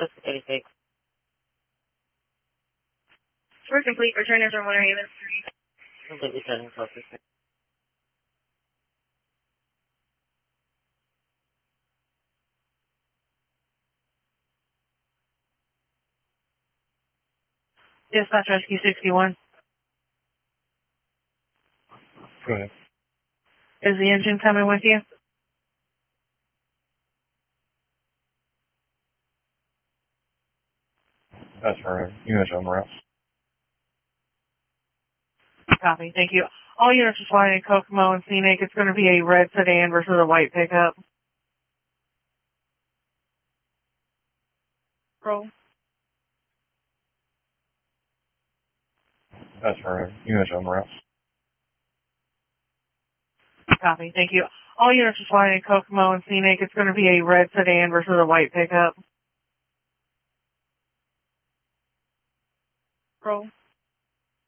Office 86. We're complete. Return from Winter Haven. Completely setting focus. Dispatch Rescue 61. Go ahead. Is the engine coming with you? That's right. Units on route. Copy. Thank you. All units responding to Kokomo and Scenic. It's going to be a red sedan versus a white pickup. Roll. That's right. Units on route. Copy. Thank you. All units responding to Kokomo and Scenic. It's going to be a red sedan versus a white pickup. Roll.